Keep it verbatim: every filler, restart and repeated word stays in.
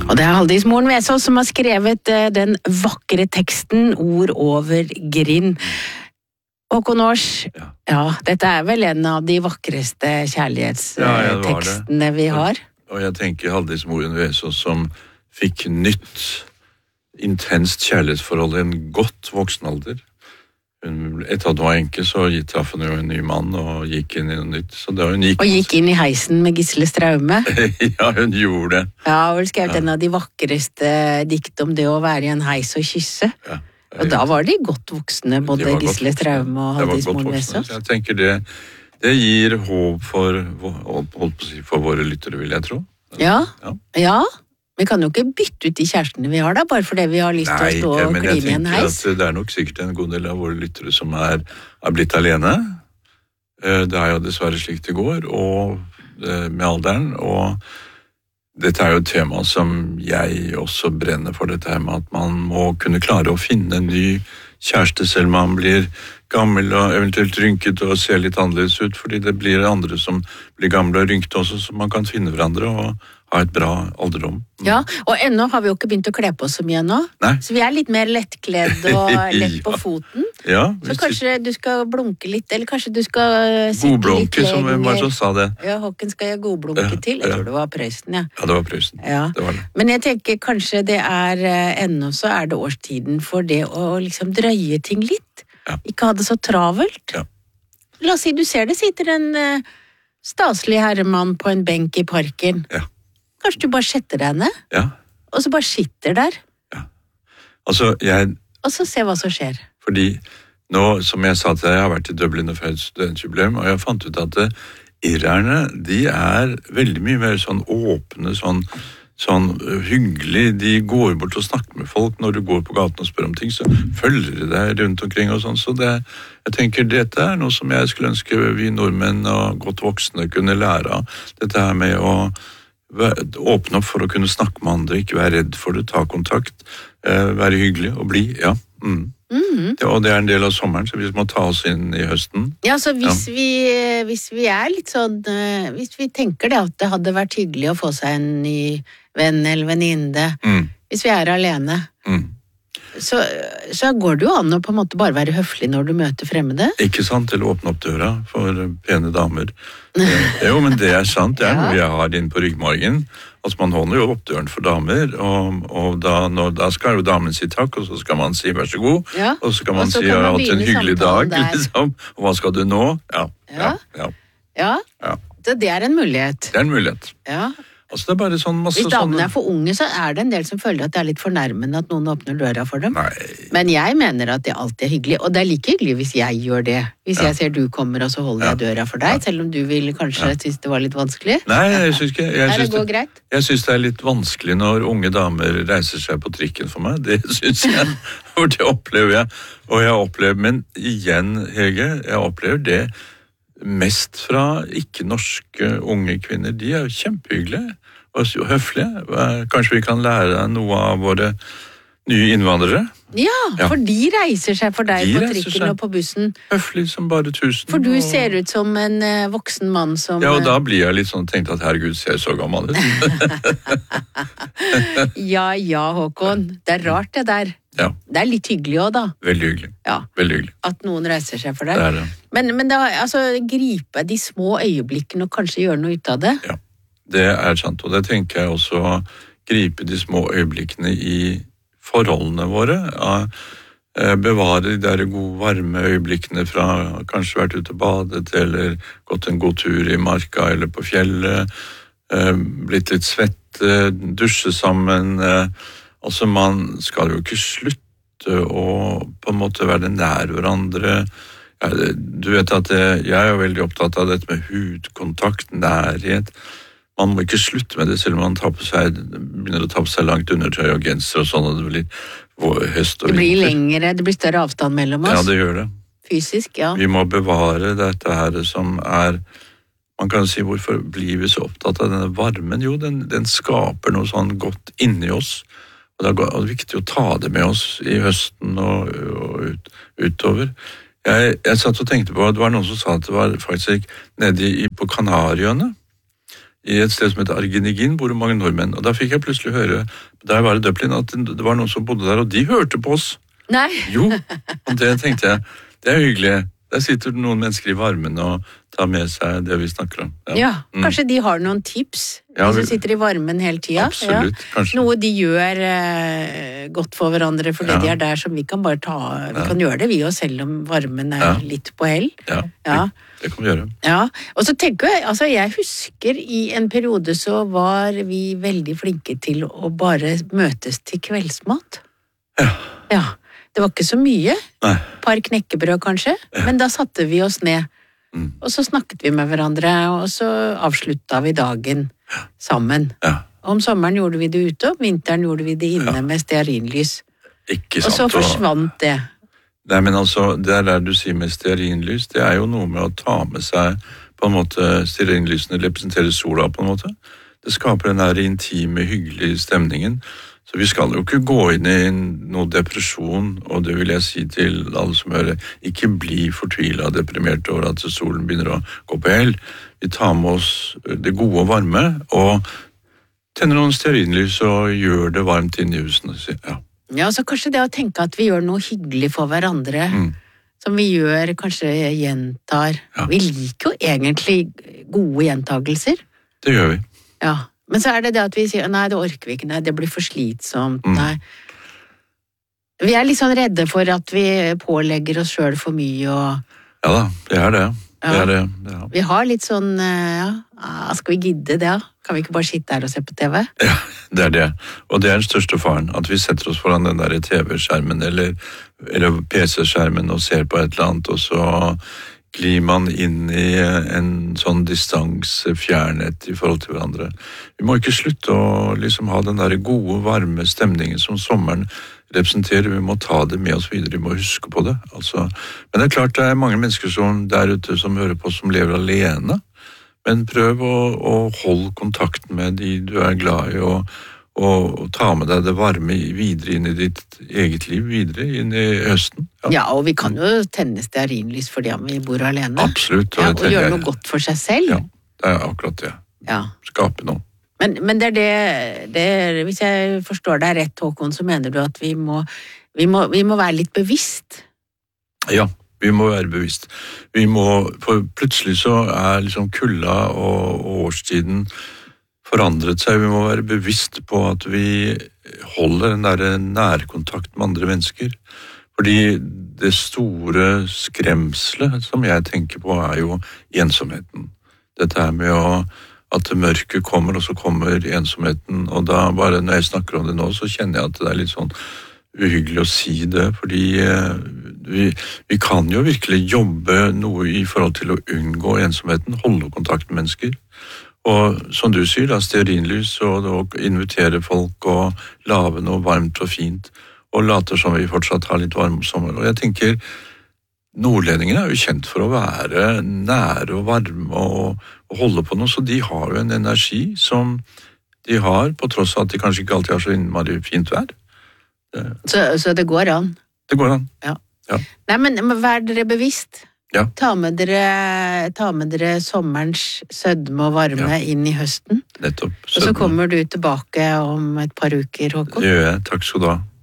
Og det er Halldis Moren Vesaas som har skrevet uh, den vakre teksten Ord over grind. Håkon Års, ja. ja, dette er vel en av de vakreste kjærlighetstekstene ja, ja, vi har. Og, og jeg tenker Halldis Moren Vesaas som fikk nytt, intenst kjærlighetsforhold i en godt voksen alder. Etter at hun var enke, så traff hun jo en ny mann og gikk inn i noe nytt. Så det hun gikk, og gikk inn i heisen med Gisle Straume. Ja, hun gjorde det. Ja, og hun skrev ja. en av de vakreste dikt om det å være i en heis og kysse. Ja. Og da var de godt voksne, både Gisle Straume og Halldis Moren Vesaas. Jeg tenker det, det gir håp for, for våre lyttere, vil jeg tro. Ja, ja. ja. Vi kan jo ikke bytte ut de kjærestene vi har da, bare fordi vi har lyst til å stå og kline i en heis. Nei, det er nok sikkert en god del av våre lyttere som er, er blitt alene. Det er jo dessverre slik det går, og med alderen, og dette er jo et tema som jeg også brenner for, dette her med at man må kunne klare å finne en ny kjæreste selv om man blir gammel og eventuelt rynket og ser litt annerledes ut, fordi det blir andre som blir gamle og rynket også, så man kan finne hverandre og ha et bra alderdom. Mm. Ja, og ennå har vi jo ikke begynt å kle på så mye nå. Nei. Så vi er litt mer lettkledd og lett på foten. Ja, så kanskje du skal blunke litt, eller kanskje du skal sitte godblunke, litt lenger. Som var som sa det. Ja, Håken skal jeg godblunke ja, til. Jeg ja. tror det var Prøysen, ja. Ja, det var Prøysen. Ja. Det var det. Men jeg tenker kanskje det er, ennå så er det årstiden for det å liksom drøye ting litt. Ja. Ikke ha det så travelt. Ja. La oss si, du ser det sitter en uh, staselig herremann på en benk i parken. Ja. Kanskje du bare setter deg ned, ja. og så bare sitter der. Ja. Altså, jeg... Og så se hva som skjer. Fordi nå, som jeg sa til deg, jeg har vært i Dublin og feiret studentjubileum, og jeg fant ut at det, irerne, de er veldig mye mer sånn åpne, sånn, sånn hyggelig. De går bort og snakker med folk når du går på gaten og spør om ting, så følger de deg rundt omkring og sånn. Så det, jeg tenker, dette er noe som jeg skulle ønske vi nordmenn og godt voksne kunne lære av. Dette her med å åpne opp for å kunne snakke med andre, ikke være redd for det, ta kontakt, være hyggelig og bli, ja. Mm. Mm-hmm. Det, og det er en del av sommeren, så vi må ta oss inn i høsten. Ja, så hvis, ja. Vi, hvis vi er litt sånn, hvis vi tenker det at det hadde vært hyggelig å få seg en ny venn eller venninne, mm. hvis vi er alene, mm. så, så går det jo an å på en måte bare være høflig når du møter fremmede. Ikke sant, eller åpne opp døra for pene damer. Jo, men det er sant, det er noe jeg har inn på ryggmargen. Altså, man holder jo opp døren for damer, og, og da, når, da skal jo damen si takk, og så skal man si vær så god, ja. og så kan man si jeg har hatt en hyggelig dag, liksom, og hva skal du nå? Ja, ja, ja. Ja, ja. Det, det er en mulighet. Det er en mulighet. Ja. Altså, det er bare sånn masse Hvis damene sånne... er for unge, så er det en del som føler at det er litt fornærmende at noen åpner døra for dem. Nei. Men jeg mener at det alltid er hyggelig, og det er like hyggelig hvis jeg gjør det. Hvis ja. jeg ser du kommer, og så holder jeg døra for deg, ja. selv om du vil kanskje ja. synes det var litt vanskelig. Nei, jeg synes ikke... Jeg synes det går greit? Jeg synes det er litt vanskelig når unge damer reiser seg på trikken for meg. Det synes jeg, og det opplever jeg. Og jeg opplever, men igjen, Hege, jeg opplever det mest fra ikke-norske unge kvinner. De er jo kjempehyggelige og høflige. Kanskje vi kan lære noe av våre nye innvandrere? Ja, ja, for de reiser seg for deg de på trikken og på bussen. Høflig som bare tusen. For du og... ser ut som en uh, voksen mann som... Ja, og da blir jeg litt sånn tenkt at herregud, ser jeg så gammel ut. ja, ja, Håkon. Det er rart det der. Ja. Det er litt hyggelig også, da. Veldig hyggelig. Ja. Veldig hyggelig. At noen reiser seg for deg. Det er det. Men, men da, altså, gripe de små øyeblikkene og kanskje gjøre noe ut av det. Ja, det er sant. Og det tenker jeg også å gripe de små øyeblikkene i forholdene våre. Bevare de der gode, varme øyeblikkene fra kanskje vært ute og badet, eller gått en god tur i marka eller på fjellet, blitt litt svette, dusje sammen. Altså, man skal jo ikke slutte å på en måte være nær hverandre. Du vet at jeg er jo veldig opptatt av dette med hudkontakt, nærhet. Man må ikke slutte med det, selv om man tar på seg, begynner å ta på seg langt undertøy og genser og sånn, og det blir høst og vinter. Det blir lengre, det blir større avstand mellom oss. Ja, det gjør det. Fysisk, ja. Vi må bevare dette her som er, man kan si, hvorfor blir vi så opptatt av denne varmen? Jo, den, den skaper noe sånn godt inni oss, og det er viktig å ta det med oss i høsten og, og ut, utover. Jeg, jeg satt og tenkte på, det var noen som sa at det var faktisk nede i, på Kanariøyene, i et sted som heter Argenigin, bor det mange nordmenn. Og da fikk jeg plutselig høre, der var det Dublin, at det var noen som bodde der, og de hørte på oss. Nei. Jo, og det tenkte jeg, det er hyggelig. Der sitter noen mennesker i varmen og tar med seg det vi snakker om. Ja, ja kanskje mm. de har noen tips, ja, de som sitter i varmen hele tiden. Absolutt, ja. kanskje. Noe de gjør eh, godt for hverandre, fordi ja. de er der som vi kan bare ta, vi ja. kan gjøre det vi også, selv om varmen er ja. litt på hell. Ja, ja. Det, det kan vi gjøre. Ja, og så tenker jeg, altså jeg husker i en periode så var vi veldig flinke til å bare møtes til kveldsmat. Ja. Ja. Det var ikke så mye, Nei. par knekkebrød kanskje, ja. men da satte vi oss ned, mm. og så snakket vi med hverandre, og så avsluttet vi dagen ja. sammen. Ja. Om sommeren gjorde vi det ute, om vinteren gjorde vi det inne ja. med stearinlys. Ikke sant. Og så forsvant det. Nei, men altså, det der du sier med stearinlys, det er jo noe med å ta med seg, på en måte, stearinlysene representerer sola på en måte. Det skaper den der intime, hyggelige stemningen. Så vi skal jo ikke gå inn i noe depresjon, og det vil jeg si til alle som hører, ikke bli fortvilet og deprimert over at solen begynner å gå på hell. Vi tar med oss det gode og varme, og tenner noen stearinlys og gjør det varmt inn i husene. Ja. ja, så kanskje det å tenke at vi gjør noe hyggelig for hverandre, mm. som vi gjør, kanskje gjentar. Ja. Vi liker jo egentlig gode gjentagelser. Det gjør vi. Ja. Men så er det det at vi sier, nei, det orker vi ikke, nei, det blir for slitsomt, mm. nei. Vi er litt sånn redde for at vi pålegger oss selv for mye, og... Ja da, det er det. Ja. Det er det. Ja. Vi har litt sånn, ja, skal vi gidde det? Kan vi ikke bare sitte her og se på T V? Ja, det er det. Og det er den største faren, at vi setter oss foran den der T V-skjermen, eller, eller P C-skjermen, og ser på et eller annet, og så... glir man inn i en sånn distanse, fjernhet i forhold til hverandre. Vi må ikke slutte å liksom ha den der gode, varme stemningen som sommeren representerer. Vi må ta det med oss videre, vi må huske på det. Altså, men det er klart det er mange mennesker som, der ute som hører på, som lever alene. Men prøv å, å holde kontakten med de du er glad i, og og ta med deg det varme videre inn i ditt eget liv, videre inn i høsten. Ja, ja og vi kan jo tenne stearinlys fordi vi bor alene. Absolutt. Og, ja, og gjøre noe godt for seg selv. Ja, det er akkurat det. Ja. Skape noe. Men, men det er det, det er, hvis jeg forstår deg rett, Håkon, så mener du at vi må, vi må, vi må være litt bevisst? Ja, vi må være bevisst. Vi må, for plutselig så er liksom kulda og, og årstiden forandret seg. Vi må være bevisst på at vi holder den der nærkontakt med andre mennesker. Fordi det store skremselet som jeg tenker på er jo ensomheten. Dette er med å, at mørket kommer, og så kommer ensomheten. Og da bare når jeg snakker om det nå, så kjenner jeg at det er litt sånn uhyggelig å si det. Fordi vi, vi kan jo virkelig jobbe noe i forhold til å unngå ensomheten, holde kontakt med mennesker. Og som du sier, da, stearinlys og, og invitere folk og lave noe varmt og fint, og later som vi fortsatt har litt varm sommer. Og jeg tenker, nordlendingene er jo kjent for å være nære og varme og, og holde på noe, så de har jo en energi som de har, på tross av at de kanskje ikke alltid har så innmari fint vær. Så, så det går an? Det går an, ja. ja. Nei, men vær dere bevisst. Ja. Ta med dere, ta med dere sommerens sødme og varme ja. inn i høsten. Nettopp. Sødme. Og så kommer du tilbake om et par uker, Håkon. Det gjør jeg. Takk skal du ha.